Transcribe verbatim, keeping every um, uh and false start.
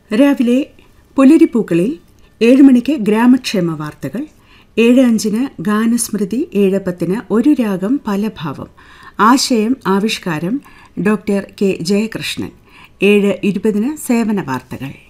രാവിലെ പുലരിപ്പൂക്കളിൽ ഏഴ് മണിക്ക് ഗ്രാമക്ഷേമ വാർത്തകൾ, ഏഴ് അഞ്ചിന് ഗാനസ്മൃതി, ഏഴ് പത്തിന് ഒരു രാഗം പല ഭാവം, ആശയം ആവിഷ്കാരം ഡോക്ടർ കെ ജയകൃഷ്ണൻ, ഏഴ് ഇരുപതിന് സേവന വാർത്തകൾ.